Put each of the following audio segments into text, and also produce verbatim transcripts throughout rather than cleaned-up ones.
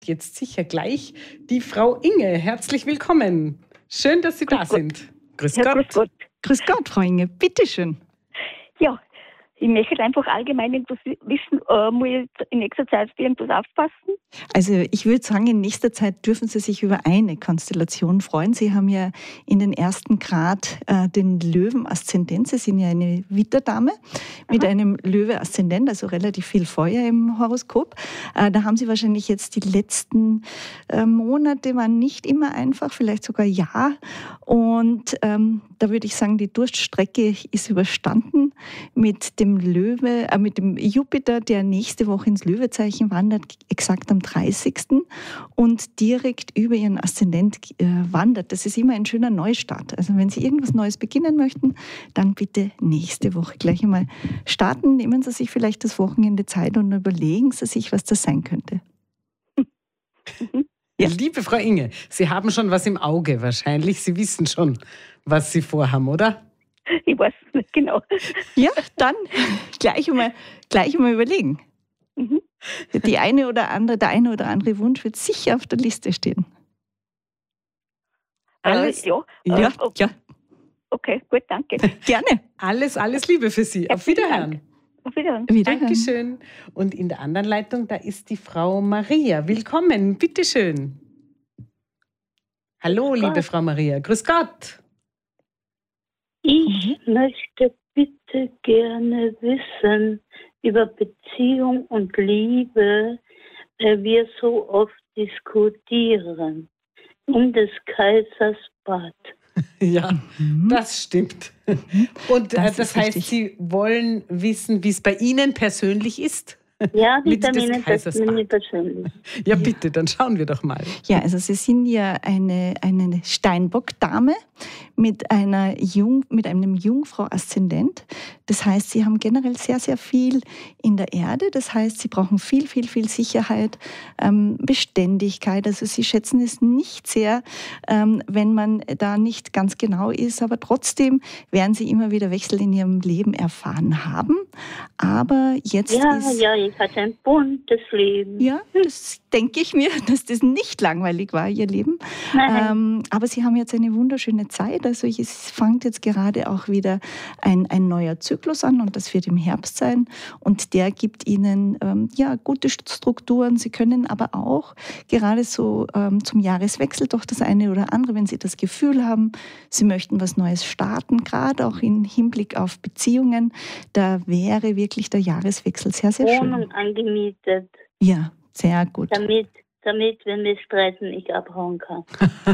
Jetzt sicher gleich die Frau Inge. Herzlich willkommen. Schön, dass Sie Grüß da Gott. sind. Grüß Ja, Gott. grüß Gott. Grüß Gott, Frau Inge, bitteschön. Ja, ich möchte einfach allgemein etwas wissen, äh, muss ich in nächster Zeit auf irgendwas aufpassen? Also ich würde sagen, in nächster Zeit dürfen Sie sich über eine Konstellation freuen. Sie haben ja in den ersten Grad äh, den Löwen-Aszendent. Sie sind ja eine Witterdame mit Aha. einem Löwe-Aszendent, also relativ viel Feuer im Horoskop. Äh, da haben Sie wahrscheinlich jetzt die letzten äh, Monate, waren nicht immer einfach, vielleicht sogar Jahr. Und ähm, da würde ich sagen, die Durststrecke ist überstanden mit dem Löwe, äh, mit dem Jupiter, der nächste Woche ins Löwezeichen wandert, exakt am dreißigsten und direkt über Ihren Aszendent äh, wandert. Das ist immer ein schöner Neustart. Also wenn Sie irgendwas Neues beginnen möchten, dann bitte nächste Woche gleich einmal starten. Nehmen Sie sich vielleicht das Wochenende Zeit und überlegen Sie sich, was das sein könnte. Ja. Liebe Frau Inge, Sie haben schon was im Auge wahrscheinlich. Sie wissen schon, was Sie vorhaben, oder? Ich weiß es nicht genau. Ja, dann gleich einmal, gleich einmal überlegen. Mhm. Die eine oder andere, der eine oder andere Wunsch wird sicher auf der Liste stehen. Alles, Äh, ja, Ja, äh, o- ja, okay, gut, danke. gerne. alles, alles Liebe für Sie. Auf Herzlichen Wiederhören. Dank. Auf Wiedersehen. Wiederhören. Dankeschön. Und in der anderen Leitung, da ist die Frau Maria. Willkommen, bitteschön. Hallo, Grüß liebe Gott. Frau Maria. Grüß Gott. Ich möchte bitte gerne wissen über Beziehung und Liebe, äh, wir so oft diskutieren, um des Kaisers Bad. Ja, Mhm. das stimmt. Und Das äh, ist das heißt, richtig. Sie wollen wissen, wie es bei Ihnen persönlich ist? Ja, Mit des Vitamine, das Kaisers bin Bad. ich persönlich. Ja, bitte, dann schauen wir doch mal. Ja, also Sie sind ja eine, eine Steinbock-Dame mit, einer Jung, mit einem Jungfrau-Aszendent. Das heißt, Sie haben generell sehr, sehr viel in der Erde. Das heißt, Sie brauchen viel, viel, viel Sicherheit, ähm, Beständigkeit. Also Sie schätzen es nicht sehr, ähm, wenn man da nicht ganz genau ist. Aber trotzdem werden Sie immer wieder Wechsel in Ihrem Leben erfahren haben. Aber jetzt Ja, ist... ja, ich hatte ein buntes Leben. Ja, das denke ich mir, dass das nicht langweilig war, Ihr Leben. Nein. Ähm, aber Sie haben jetzt eine wunderschöne Zeit. Also es fängt jetzt gerade auch wieder ein, ein neuer Zyklus an und das wird im Herbst sein. Und der gibt Ihnen ähm, ja, gute Strukturen. Sie können aber auch gerade so ähm, zum Jahreswechsel doch das eine oder andere, wenn Sie das Gefühl haben, Sie möchten was Neues starten, gerade auch im Hinblick auf Beziehungen, da wäre wirklich der Jahreswechsel sehr, sehr schön. Wohnung angemietet, Ja, sehr gut. damit, damit, wenn wir streiten, ich abhauen kann.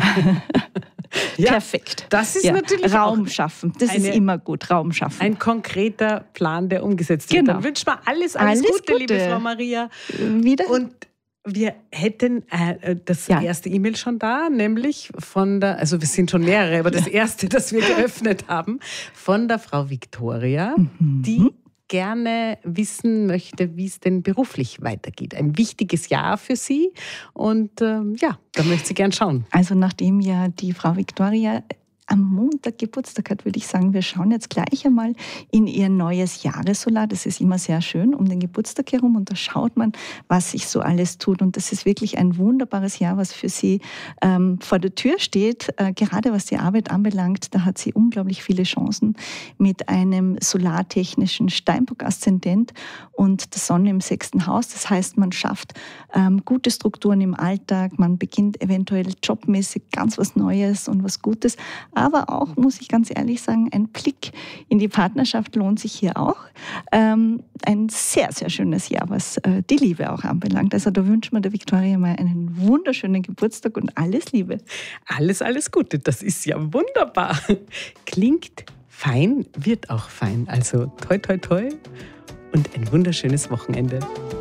Ja, Perfekt. das ist Ja, natürlich Raum auch schaffen. Das eine- ist immer gut, Raum schaffen. ein konkreter Plan, der umgesetzt wird. Genau. Dann wünschen wir alles, alles, Alles Gute, liebe Gute. Frau Maria. Wieder? Und wir hätten äh, das Ja. erste E-Mail schon da, nämlich von der, also wir sind schon mehrere, aber das erste, das wir geöffnet haben, von der Frau Viktoria, Mhm. die gerne wissen möchte, wie es denn beruflich weitergeht. Ein wichtiges Jahr für sie und ähm, ja, da möchte sie gern schauen. Also nachdem ja die Frau Viktoria am Montag Geburtstag hat, würde ich sagen, wir schauen jetzt gleich einmal in ihr neues Jahressolar. Das ist immer sehr schön um den Geburtstag herum und da schaut man, was sich so alles tut. Und das ist wirklich ein wunderbares Jahr, was für sie ähm, vor der Tür steht. Äh, gerade was die Arbeit anbelangt, da hat sie unglaublich viele Chancen mit einem solartechnischen Steinbock-Aszendent und der Sonne im sechsten Haus. Das heißt, man schafft ähm, gute Strukturen im Alltag, man beginnt eventuell jobmäßig ganz was Neues und was Gutes. Aber auch, muss ich ganz ehrlich sagen, ein Blick in die Partnerschaft lohnt sich hier auch. Ähm, ein sehr, sehr schönes Jahr, was äh, die Liebe auch anbelangt. Also da wünschen wir der Viktoria mal einen wunderschönen Geburtstag und alles Liebe. Alles, alles Gute, das ist ja wunderbar. Klingt fein, wird auch fein. Also toi, toi, toi und ein wunderschönes Wochenende.